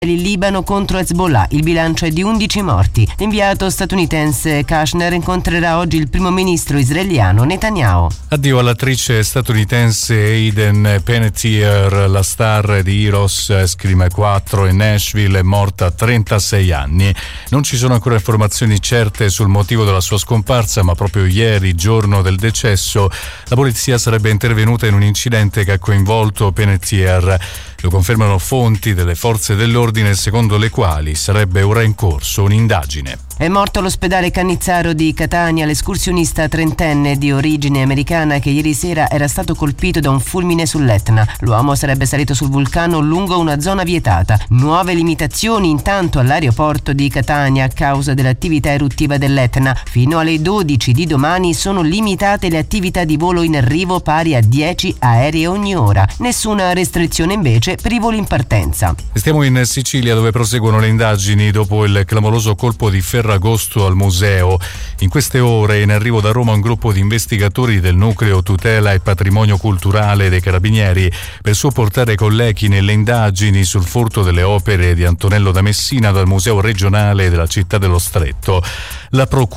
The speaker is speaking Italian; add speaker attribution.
Speaker 1: Il Libano contro Hezbollah, il bilancio è di 11 morti. L'inviato statunitense Kushner incontrerà oggi il primo ministro israeliano Netanyahu.
Speaker 2: Addio all'attrice statunitense Hayden Panettiere, la star di Heroes, Scream 4 e Nashville, è morta a 36 anni. Non ci sono ancora informazioni certe sul motivo della sua scomparsa, ma proprio ieri, giorno del decesso, la polizia sarebbe intervenuta in un incidente che ha coinvolto Panettiere. Lo confermano fonti delle forze dell'ordine, secondo le quali sarebbe ora in corso un'indagine.
Speaker 1: È morto all'ospedale Cannizzaro di Catania l'escursionista trentenne di origine americana che ieri sera era stato colpito da un fulmine sull'Etna. L'uomo sarebbe salito sul vulcano lungo una zona vietata. Nuove limitazioni intanto all'aeroporto di Catania a causa dell'attività eruttiva dell'Etna. Fino alle 12 di domani sono limitate le attività di volo in arrivo pari a 10 aerei ogni ora. Nessuna restrizione invece per i voli in partenza.
Speaker 2: Stiamo in Sicilia, dove proseguono le indagini dopo il clamoroso colpo di Ferragosto al museo. In queste ore è in arrivo da Roma un gruppo di investigatori del nucleo tutela e patrimonio culturale dei Carabinieri per supportare i colleghi nelle indagini sul furto delle opere di Antonello da Messina dal museo regionale della città dello Stretto. La procura